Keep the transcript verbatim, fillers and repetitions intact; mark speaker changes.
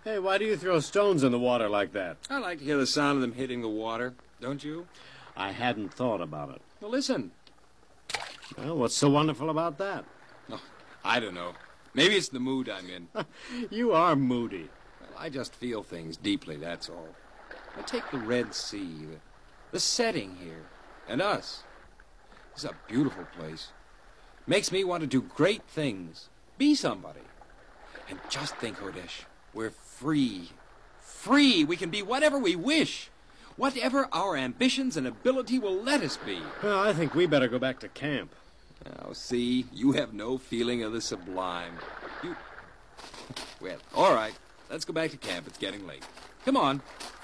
Speaker 1: Hey, why do you throw stones in the water like that?
Speaker 2: I like to hear the sound of them hitting the water, don't you?
Speaker 1: I hadn't thought about it.
Speaker 2: Well, listen.
Speaker 1: Well, what's so wonderful about that?
Speaker 2: Oh, I don't know. Maybe it's the mood I'm in.
Speaker 1: You are moody.
Speaker 2: Well, I just feel things deeply, that's all. I take the Red Sea, the, the setting here, and us. It's a beautiful place. Makes me want to do great things. Be somebody. And just think, Hodesh, we're free. Free! We can be whatever we wish. Whatever our ambitions and ability will let us be.
Speaker 1: Well, I think we better go back to camp.
Speaker 2: Now, see, you have no feeling of the sublime. You... Well, all right. Let's go back to camp. It's getting late. Come on.